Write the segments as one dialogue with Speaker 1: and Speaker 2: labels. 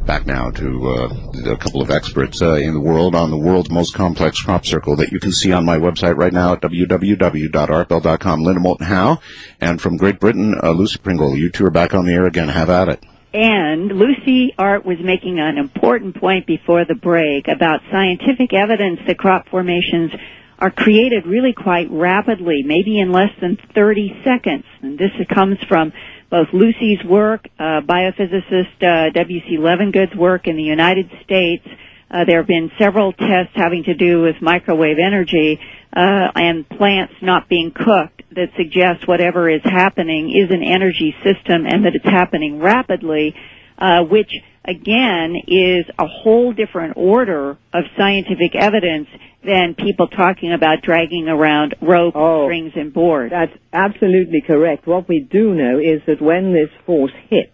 Speaker 1: Back now to a couple of experts in the world on the world's most complex crop circle that you can see on my website right now at www.artbell.com. Linda Moulton Howe, and from Great Britain, Lucy Pringle. You two are back on the air again. Have at it.
Speaker 2: And Lucy Art was making an important point before the break about scientific evidence that crop formations are created really quite rapidly, maybe in less than 30 seconds. And this comes from both Lucy's work, biophysicist W.C. Levengood's work in the United States. There have been several tests having to do with microwave energy and plants not being cooked that suggest whatever is happening is an energy system and that it's happening rapidly, which, again, is a whole different order of scientific evidence than people talking about dragging around rope, strings, and boards.
Speaker 3: That's absolutely correct. What we do know is that when this force hits,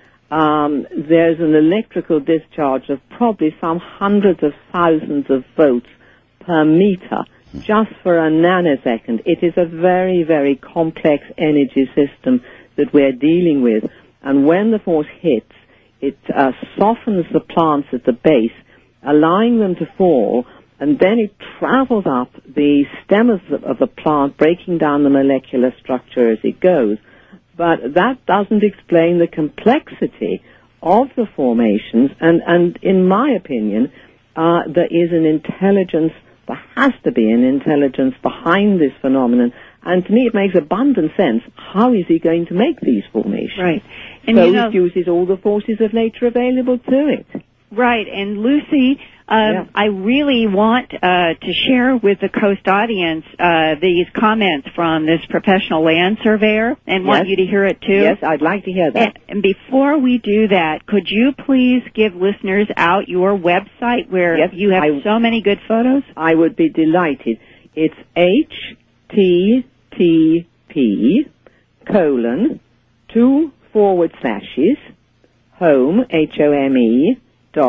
Speaker 3: there's an electrical discharge of probably some hundreds of thousands of volts per meter just for a nanosecond. It is a very, very complex energy system that we're dealing with. And when the force hits, it softens the plants at the base, allowing them to fall, and then it travels up the stem of the plant, breaking down the molecular structure as it goes. But that doesn't explain the complexity of the formations, and in my opinion, there is an intelligence, there has to be an intelligence behind this phenomenon, and to me it makes abundant sense. How is he going to make these formations?
Speaker 2: Right. And
Speaker 3: so it uses all the forces of nature available to it.
Speaker 2: Right, and Lucy, I really want to share with the Coast audience these comments from this professional land surveyor, and want you to hear it too.
Speaker 3: Yes, I'd like to hear that.
Speaker 2: And before we do that, could you please give listeners out your website where you have so many good photos?
Speaker 3: I would be delighted. It's http://home, HOME,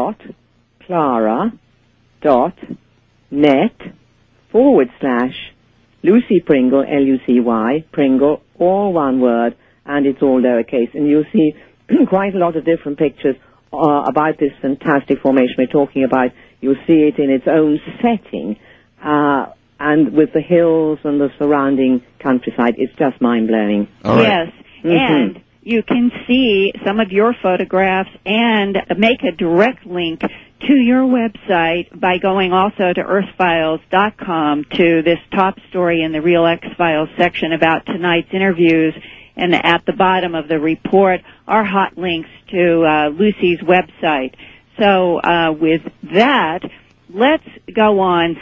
Speaker 3: Clara.net/Lucy Pringle, Lucy, Pringle, all one word, and it's all lowercase. And you'll see quite a lot of different pictures about this fantastic formation we're talking about. You'll see it in its own setting, and with the hills and the surrounding countryside. It's just mind-blowing.
Speaker 2: Yes, and you can see some of your photographs and make a direct link to your website by going also to earthfiles.com to this top story in the Real X-Files section about tonight's interviews. And at the bottom of the report are hot links to Lucy's website. So with that, let's go on.